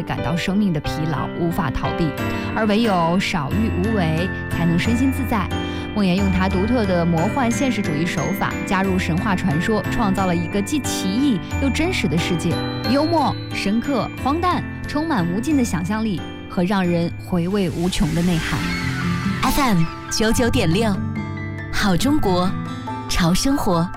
感到生命的疲劳，无法逃避，而唯有少欲无为，才能身心自在。孟言用他独特的魔幻现实主义手法，加入神话传说，创造了一个既奇异又真实的世界，幽默、深刻、荒诞，充满无尽的想象力和让人回味无穷的内涵。 FM 99.6，好中国，潮生活。